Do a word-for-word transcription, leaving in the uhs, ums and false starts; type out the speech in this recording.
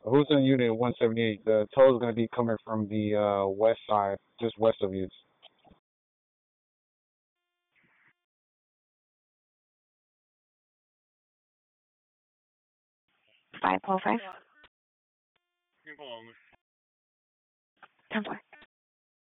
Houston Unit one seventy-eight. The tow is going to be coming from the uh, west side, just west of you. five oh five. ten four.